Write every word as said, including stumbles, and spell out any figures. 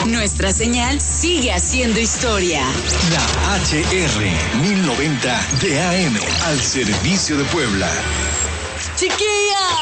Nuestra señal sigue haciendo historia. La H R mil noventa de A M al servicio de Puebla. ¡Chiquilla!